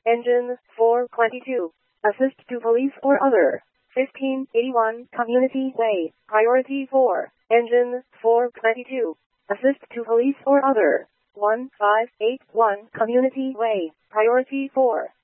Engine 422. Assist to police or other. 1581 Community Way. Priority 4. Engine 422. Assist to police or other. 1581 Community Way. Priority 4.